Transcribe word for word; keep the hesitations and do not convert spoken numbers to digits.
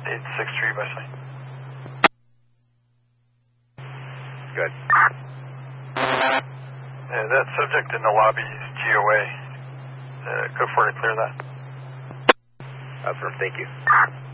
eight six three by sign. Good. Uh, that subject in the lobby is G O A. Uh, go for it, clear that. Affirm, thank you.